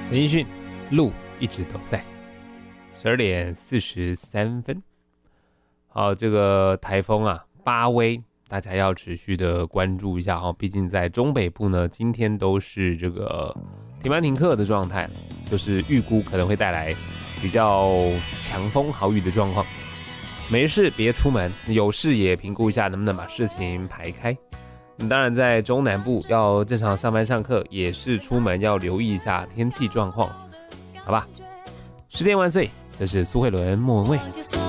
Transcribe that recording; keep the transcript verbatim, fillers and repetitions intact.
陈奕迅，路一直都在。十二点四十三分。好，这个台风啊，巴威，大家要持续的关注一下哦。毕竟在中北部呢，今天都是这个停班停课的状态，就是预估可能会带来比较强风豪雨的状况。没事别出门，有事也评估一下能不能把事情排开。那当然，在中南部要正常上班上课，也是出门要留意一下天气状况，好吧？十点万岁，这是苏慧伦、莫文蔚。